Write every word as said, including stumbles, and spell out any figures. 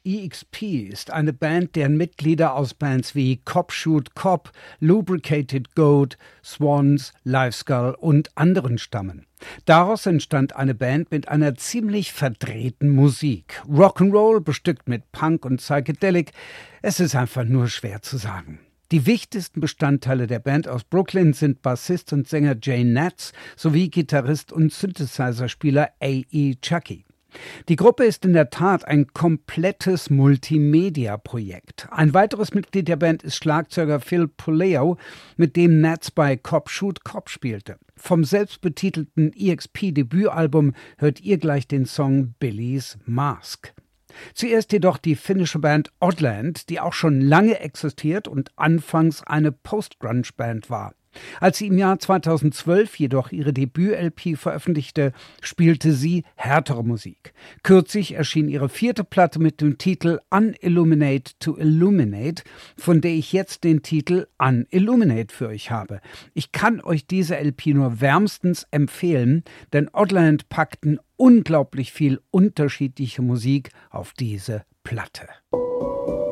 E X P ist eine Band, deren Mitglieder aus Bands wie Cop Shoot Cop, Lubricated Goat, Swans, Liveskull und anderen stammen. Daraus entstand eine Band mit einer ziemlich verdrehten Musik. Rock'n'Roll bestückt mit Punk und Psychedelic. Es ist einfach nur schwer zu sagen. Die wichtigsten Bestandteile der Band aus Brooklyn sind Bassist und Sänger Jay Natz sowie Gitarrist und Synthesizer-Spieler A E Chucky. Die Gruppe ist in der Tat ein komplettes Multimedia-Projekt. Ein weiteres Mitglied der Band ist Schlagzeuger Phil Puleo, mit dem Natz bei Cop Shoot Cop spielte. Vom selbstbetitelten E X P-Debütalbum hört ihr gleich den Song Billy's Mask. Zuerst jedoch die finnische Band Oddland, die auch schon lange existiert und anfangs eine Post-Grunge-Band war. Als sie im Jahr zweitausendzwölf jedoch ihre Debüt-L P veröffentlichte, spielte sie härtere Musik. Kürzlich erschien ihre vierte Platte mit dem Titel Unilluminate to Illuminate, von der ich jetzt den Titel Unilluminate für euch habe. Ich kann euch diese L P nur wärmstens empfehlen, denn Oddland packten unglaublich viel unterschiedliche Musik auf diese Platte.